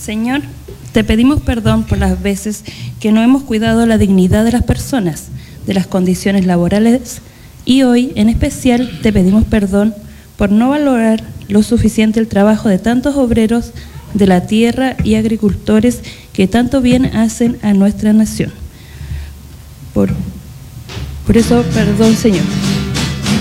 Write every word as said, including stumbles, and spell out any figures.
Señor, te pedimos perdón por las veces que no hemos cuidado la dignidad de las personas, de las condiciones laborales, y hoy, en especial, te pedimos perdón por no valorar lo suficiente el trabajo de tantos obreros de la tierra y agricultores que tanto bien hacen a nuestra nación. Por, por eso, perdón, Señor.